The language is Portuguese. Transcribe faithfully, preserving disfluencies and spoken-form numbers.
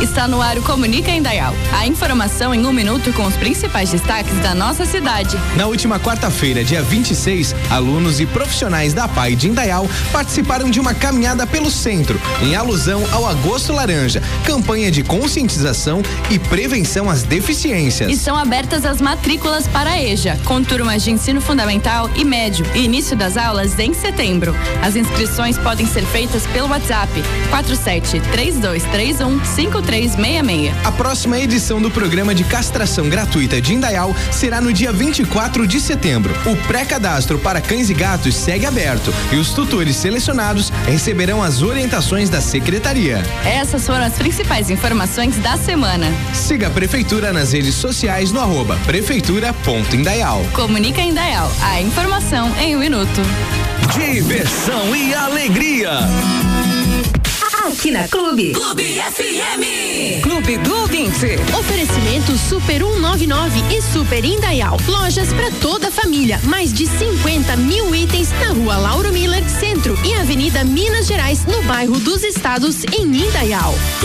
Está no ar o Comunica Indaial. A informação em um minuto com os principais destaques da nossa cidade. Na última quarta-feira, dia vinte e seis, alunos e profissionais da A P A I de Indaial participaram de uma caminhada pelo centro, em alusão ao Agosto Laranja, campanha de conscientização e prevenção às deficiências. Estão abertas as matrículas para a EJA, com turmas de ensino fundamental e médio, e início das aulas em setembro. As inscrições podem ser feitas pelo WhatsApp quatro sete três dois três um cinco três seis seis. A próxima edição do programa de castração gratuita de Indaial será no dia vinte e quatro de setembro. O pré-cadastro para cães e gatos segue aberto e os tutores selecionados receberão as orientações da secretaria. Essas foram as principais informações da semana. Siga a prefeitura nas redes sociais no arroba prefeitura ponto indaial. Comunica Indaial, a informação em um minuto. Diversão e alegria. Aqui na Clube. Clube F M. Clube do Ouvinte. Oferecimento Super cento e noventa e nove e Super Indaial. Lojas para toda a família. Mais de cinquenta mil itens na rua Lauro Miller, Centro e Avenida Minas Gerais, no bairro dos Estados, em Indaial.